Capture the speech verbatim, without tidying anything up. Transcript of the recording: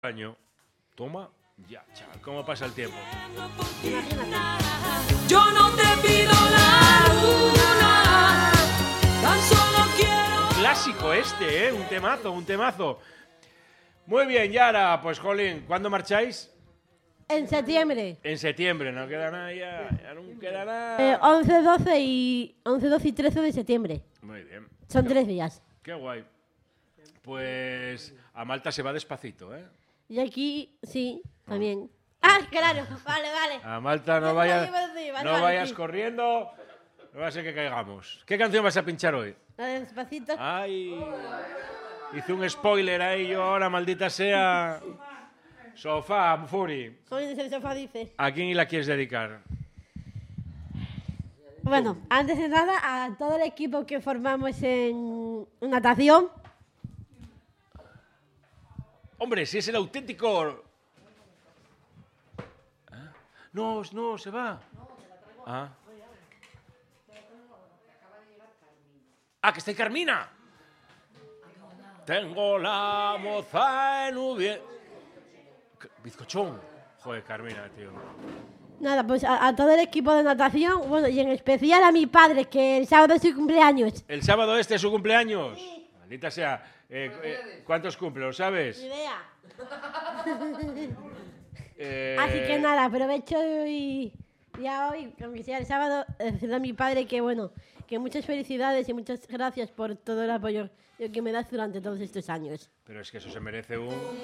Año. Toma ya, chaval, ¿cómo pasa el tiempo? Yo no te pido la luna, tan solo quiero. Clásico este, ¿eh? Un temazo, un temazo. Muy bien, Yara, pues jolín, ¿cuándo marcháis? En septiembre. En septiembre, no queda nada ya, ya no queda nada. Eh, once, doce y once, doce y trece de septiembre. Muy bien. Son tres días. Qué guay. Pues a Malta se va despacito, ¿eh? Y aquí, sí, también. Ah, claro, vale, vale. A Malta no Ya vayas, sé lo que iba a decir, vale, no vale, vayas sí. corriendo, no va a ser que caigamos. ¿Qué canción vas a pinchar hoy? A ver, despacito. Ay, hice un spoiler ahí yo ahora, maldita sea. Sofá, Furi. Jóvenes el sofá dice. ¿A quién la quieres dedicar? Bueno, antes de nada, a todo el equipo que formamos en natación. Hombre, si es el auténtico... ¿Ah? No, no, se va. Ah. Ah, que está en Carmina. Tengo la moza en Ubie... Bizcochón. Joder, Carmina, tío. Nada, pues a, a todo el equipo de natación, bueno, y en especial a mi padre, que el sábado es su cumpleaños. El sábado este es su cumpleaños. Maldita sea. Eh, eh, ¿Cuántos cumple? ¿Lo sabes? Ni idea. Eh, Así que nada, aprovecho y ya hoy, aunque sea el sábado, decirle a mi padre que bueno, que muchas felicidades y muchas gracias por todo el apoyo que me das durante todos estos años. Pero es que eso se merece un...